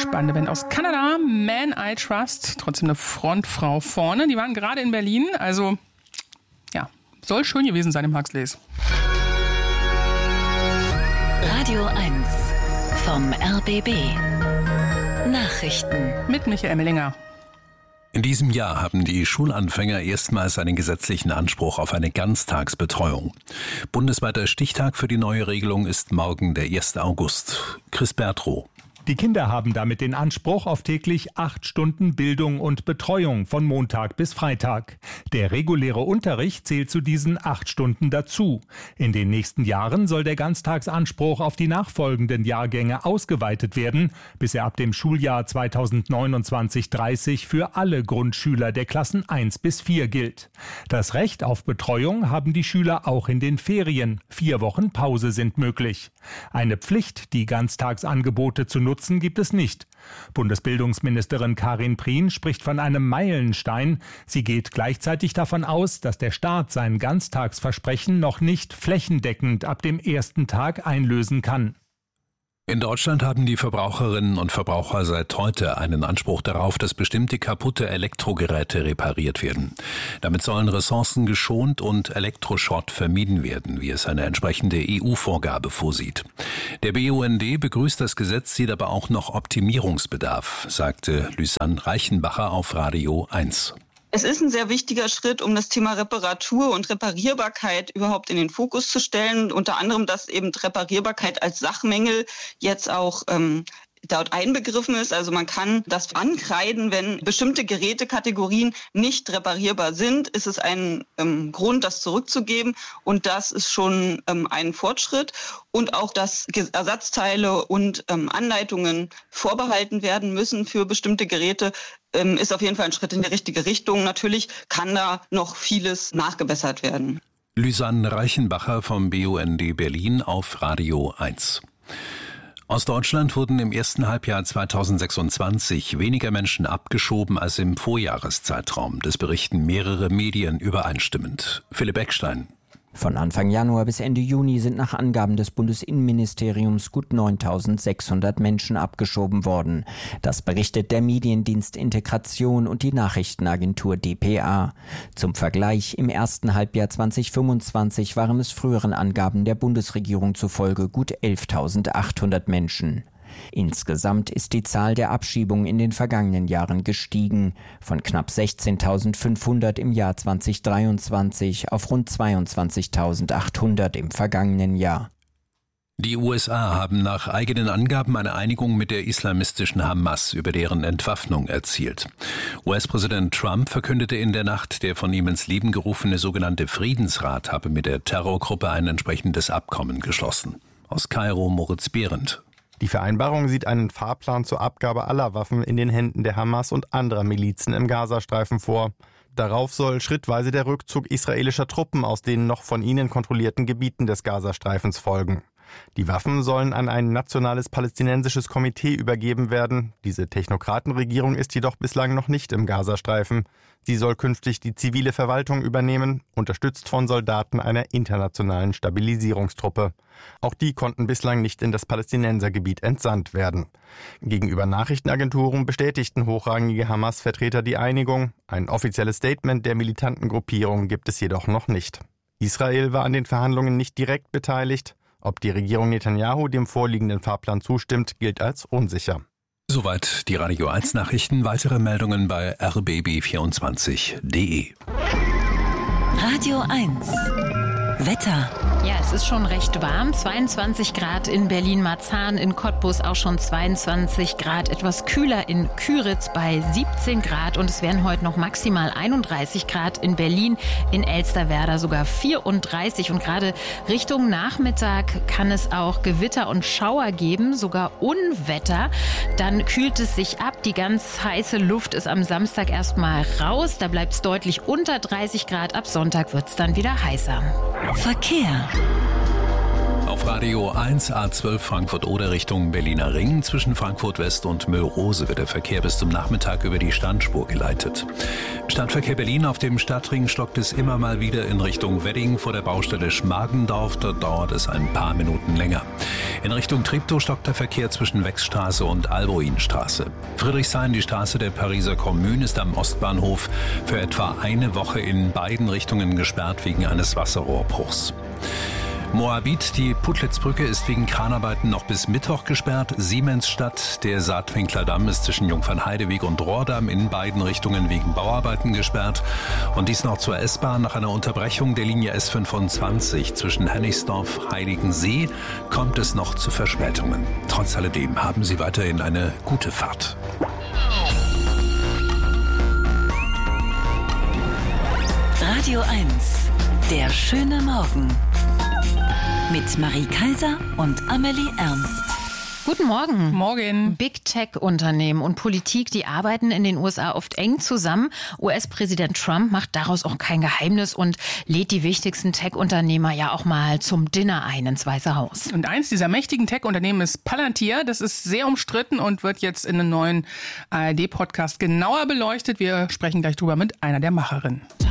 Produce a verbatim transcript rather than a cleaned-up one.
Spannende Band aus Kanada, Man I Trust. Trotzdem eine Frontfrau vorne. Die waren gerade in Berlin, also ja, soll schön gewesen sein im Huxleys. Radio eins vom R B B. Nachrichten mit Michael Mellinger. In diesem Jahr haben die Schulanfänger erstmals einen gesetzlichen Anspruch auf eine Ganztagsbetreuung. Bundesweiter Stichtag für die neue Regelung ist morgen der erster August. Chris Bertrow. Die Kinder haben damit den Anspruch auf täglich acht Stunden Bildung und Betreuung von Montag bis Freitag. Der reguläre Unterricht zählt zu diesen acht Stunden dazu. In den nächsten Jahren soll der Ganztagsanspruch auf die nachfolgenden Jahrgänge ausgeweitet werden, bis er ab dem Schuljahr zweitausendneunundzwanzig dreißig für alle Grundschüler der Klassen eins bis vier gilt. Das Recht auf Betreuung haben die Schüler auch in den Ferien. Vier Wochen Pause sind möglich. Eine Pflicht, die Ganztagsangebote zu nutzen, Nutzen gibt es nicht. Bundesbildungsministerin Karin Prien spricht von einem Meilenstein. Sie geht gleichzeitig davon aus, dass der Staat sein Ganztagsversprechen noch nicht flächendeckend ab dem ersten Tag einlösen kann. In Deutschland haben die Verbraucherinnen und Verbraucher seit heute einen Anspruch darauf, dass bestimmte kaputte Elektrogeräte repariert werden. Damit sollen Ressourcen geschont und Elektroschrott vermieden werden, wie es eine entsprechende E U-Vorgabe vorsieht. Der B U N D begrüßt das Gesetz, sieht aber auch noch Optimierungsbedarf, sagte Lysanne Reichenbacher auf Radio eins. Es ist ein sehr wichtiger Schritt, um das Thema Reparatur und Reparierbarkeit überhaupt in den Fokus zu stellen. Unter anderem, dass eben Reparierbarkeit als Sachmängel jetzt auch ähm, dort einbegriffen ist. Also man kann das ankreiden, wenn bestimmte Gerätekategorien nicht reparierbar sind, ist es ein ähm, Grund, das zurückzugeben. Und das ist schon ähm, ein Fortschritt. Und auch, dass Ersatzteile und ähm, Anleitungen vorbehalten werden müssen für bestimmte Geräte, ähm, ist auf jeden Fall ein Schritt in die richtige Richtung. Natürlich kann da noch vieles nachgebessert werden. Lysanne Reichenbacher vom B U N D Berlin auf Radio eins. Aus Deutschland wurden im ersten Halbjahr zweitausendsechsundzwanzig weniger Menschen abgeschoben als im Vorjahreszeitraum. Das berichten mehrere Medien übereinstimmend. Philipp Eckstein. Von Anfang Januar bis Ende Juni sind nach Angaben des Bundesinnenministeriums gut neuntausendsechshundert Menschen abgeschoben worden. Das berichtet der Mediendienst Integration und die Nachrichtenagentur d p a. Zum Vergleich, im ersten Halbjahr zweitausendfünfundzwanzig waren es früheren Angaben der Bundesregierung zufolge gut elftausendachthundert Menschen. Insgesamt ist die Zahl der Abschiebungen in den vergangenen Jahren gestiegen, von knapp sechzehntausendfünfhundert im Jahr zweitausenddreiundzwanzig auf rund zweiundzwanzigtausendachthundert im vergangenen Jahr. Die U S A haben nach eigenen Angaben eine Einigung mit der islamistischen Hamas über deren Entwaffnung erzielt. U S-Präsident Trump verkündete in der Nacht, der von ihm ins Leben gerufene sogenannte Friedensrat habe mit der Terrorgruppe ein entsprechendes Abkommen geschlossen. Aus Kairo Moritz Behrendt. Die Vereinbarung sieht einen Fahrplan zur Abgabe aller Waffen in den Händen der Hamas und anderer Milizen im Gazastreifen vor. Darauf soll schrittweise der Rückzug israelischer Truppen aus den noch von ihnen kontrollierten Gebieten des Gazastreifens folgen. Die Waffen sollen an ein nationales palästinensisches Komitee übergeben werden. Diese Technokratenregierung ist jedoch bislang noch nicht im Gazastreifen. Sie soll künftig die zivile Verwaltung übernehmen, unterstützt von Soldaten einer internationalen Stabilisierungstruppe. Auch die konnten bislang nicht in das Palästinensergebiet entsandt werden. Gegenüber Nachrichtenagenturen bestätigten hochrangige Hamas-Vertreter die Einigung. Ein offizielles Statement der militanten Gruppierung gibt es jedoch noch nicht. Israel war an den Verhandlungen nicht direkt beteiligt. Ob die Regierung Netanyahu dem vorliegenden Fahrplan zustimmt, gilt als unsicher. Soweit die Radio eins Nachrichten. Weitere Meldungen bei r b b vierundzwanzig punkt d e. Radio eins Wetter. Ja, es ist schon recht warm. zweiundzwanzig Grad in Berlin-Marzahn, in Cottbus auch schon zweiundzwanzig Grad. Etwas kühler in Küritz bei siebzehn Grad. Und es werden heute noch maximal einunddreißig Grad in Berlin, in Elsterwerda sogar vierunddreißig. Und gerade Richtung Nachmittag kann es auch Gewitter und Schauer geben, sogar Unwetter. Dann kühlt es sich ab. Die ganz heiße Luft ist am Samstag erstmal raus. Da bleibt es deutlich unter dreißig Grad. Ab Sonntag wird es dann wieder heißer. Verkehr. Auf Radio eins A zwölf Frankfurt-Oder Richtung Berliner Ring. Zwischen Frankfurt West und Müllrose wird der Verkehr bis zum Nachmittag über die Standspur geleitet. Stadtverkehr Berlin: auf dem Stadtring stockt es immer mal wieder in Richtung Wedding vor der Baustelle Schmargendorf. Dort dauert es ein paar Minuten länger. In Richtung Treptow stockt der Verkehr zwischen Wechsstraße und Alboinstraße. Friedrichshain, die Straße der Pariser Kommune, ist am Ostbahnhof für etwa eine Woche in beiden Richtungen gesperrt wegen eines Wasserrohrbruchs. Moabit, die Puttlitzbrücke, ist wegen Kranarbeiten noch bis Mittwoch gesperrt. Siemensstadt, der Saatwinkler Damm, ist zwischen Jungfernheideweg und Rohrdamm in beiden Richtungen wegen Bauarbeiten gesperrt. Und dies noch zur S-Bahn: nach einer Unterbrechung der Linie S fünfundzwanzig zwischen Hennigsdorf Heiligensee kommt es noch zu Verspätungen. Trotz alledem haben Sie weiterhin eine gute Fahrt. Radio eins, der schöne Morgen. Mit Marie Kaiser und Amelie Ernst. Guten Morgen. Morgen. Big Tech-Unternehmen und Politik, die arbeiten in den U S A oft eng zusammen. U S-Präsident Trump macht daraus auch kein Geheimnis und lädt die wichtigsten Tech-Unternehmer ja auch mal zum Dinner ein ins Weiße Haus. Und eins dieser mächtigen Tech-Unternehmen ist Palantir. Das ist sehr umstritten und wird jetzt in einem neuen A R D-Podcast genauer beleuchtet. Wir sprechen gleich drüber mit einer der Macherinnen.